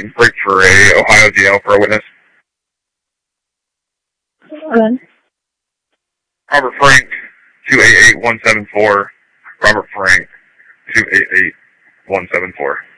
waiting for a Ohio DL for a witness. Robert Frank, 288174. Robert Frank, 288174.